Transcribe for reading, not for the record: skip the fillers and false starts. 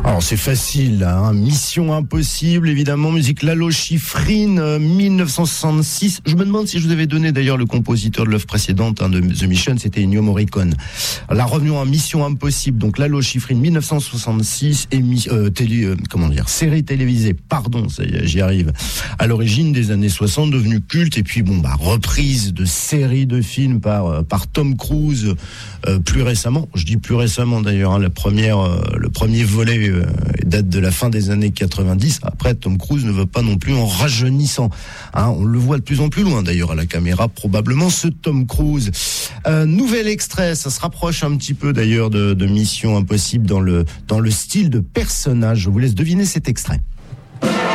Alors c'est facile, hein. Mission Impossible, évidemment, musique Lalo Schifrin, 1966. Je me demande si je vous avais donné d'ailleurs le compositeur de l'œuvre précédente, de The Mission, c'était Ennio Morricone. Là, revenons à Mission Impossible, donc Lalo Schifrin, 1966, série télévisée, pardon, ça y est, j'y arrive, à l'origine des années 60, devenue culte, et puis reprise de séries de films par Tom Cruise, plus récemment, je dis plus récemment d'ailleurs, le premier volet date de la fin des années 90. Après, Tom Cruise ne veut pas non plus en rajeunissant. On le voit de plus en plus loin d'ailleurs à la caméra, probablement ce Tom Cruise. Nouvel extrait, ça se rapproche un petit peu d'ailleurs de Mission Impossible dans le style de personnage. Je vous laisse deviner cet extrait.